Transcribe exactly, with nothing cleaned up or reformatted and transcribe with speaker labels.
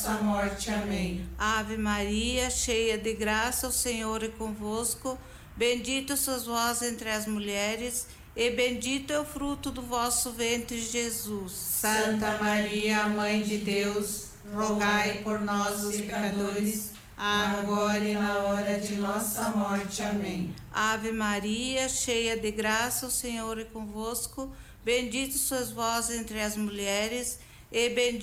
Speaker 1: nossa morte. Amém.
Speaker 2: Ave Maria, cheia de graça, o Senhor é convosco. Bendita sois vós entre as mulheres, e bendito é o fruto do vosso ventre, Jesus.
Speaker 1: Santa Maria, Mãe de Deus, rogai por nós, os pecadores, agora e na hora de nossa morte. Amém.
Speaker 2: Ave Maria, cheia de graça, o Senhor é convosco. Bendito sois vós entre as mulheres, e bendito